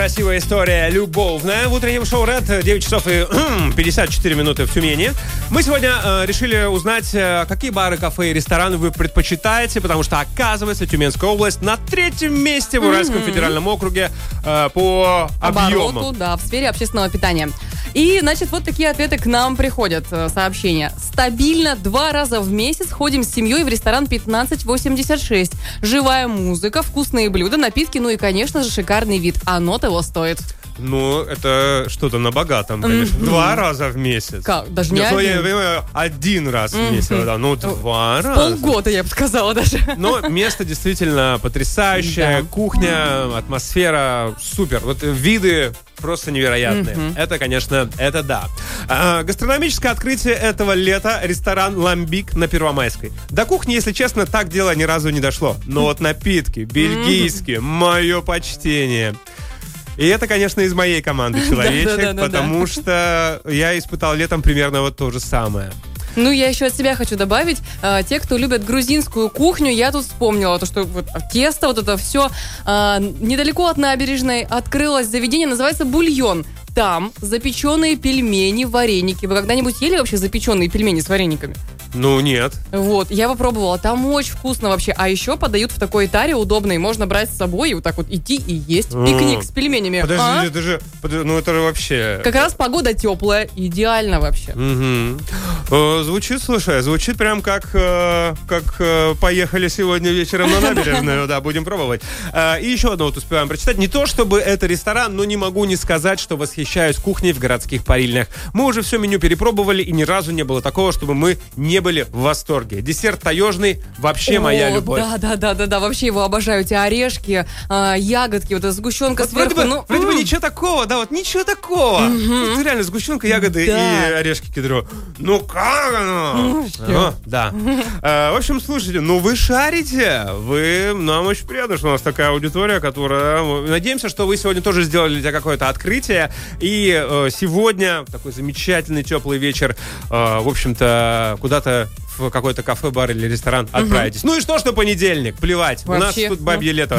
Красивая история, любовная. В утреннем шоу Red 9 часов и 54 минуты в Тюмени. Мы сегодня решили узнать, какие бары, кафе и рестораны вы предпочитаете, потому что, оказывается, Тюменская область на 3-м месте в Уральском федеральном округе по объему. Обороту, да, в сфере общественного питания. И, значит, вот такие ответы к нам приходят, сообщения. Стабильно 2 раза в месяц ходим с семьей в ресторан 1586. Живая музыка, вкусные блюда, напитки, ну и, конечно же, шикарный вид. Оно того стоит. Ну, это что-то на богатом, конечно. 2 раза в месяц. Как? Даже не Нет, один? я понимаю, 1 раз в месяц. Да. Ну, 2 раза. Полгода, я бы сказала даже. Но место действительно потрясающее. Да. Кухня, атмосфера супер. Вот виды просто невероятные. Это, конечно, это да. Гастрономическое открытие этого лета — ресторан «Ламбик» на Первомайской. До кухни, если честно, так дело ни разу не дошло. Но вот напитки бельгийские, мое почтение. И это, конечно, из моей команды человечек, потому что я испытал летом примерно вот то же самое. Ну, я еще от себя хочу добавить. Те, кто любят грузинскую кухню, я тут вспомнила, то, что вот тесто, вот это все. Недалеко от набережной открылось заведение, называется «Бульон». Там запеченные пельмени, вареники. Вы когда-нибудь ели вообще запеченные пельмени с варениками? Ну, нет. Вот, я попробовала, там очень вкусно вообще. А еще подают в такой таре удобной, можно брать с собой и вот так вот идти и есть. Пикник с пельменями. Подожди, это же, ну это же вообще... Как раз погода теплая, идеально вообще. Звучит прям как поехали сегодня вечером на набережную, да, будем пробовать. И еще одно вот успеваем прочитать. Не то чтобы это ресторан, но не могу не сказать, что восхищаюсь кухней в городских парильнях. Мы уже все меню перепробовали, и ни разу не было такого, чтобы мы не были в восторге. Десерт таежный вообще моя любовь. Да, вообще его обожаю. Эти орешки, ягодки, вот эта сгущенка вот сверху. Вроде бы ничего такого, да, вот ничего такого. Вот реально сгущенка, ягоды и орешки кедро. Ну как оно? Да. В общем, слушайте, ну вы шарите. Вы нам очень приятно, что у нас такая аудитория, которая... Надеемся, что вы сегодня тоже сделали для какое-то открытие. И сегодня такой замечательный теплый вечер, в общем-то, куда-то в какое-то кафе, бар или ресторан отправитесь. Ну и что понедельник? Плевать. Вообще. У нас тут бабье лето.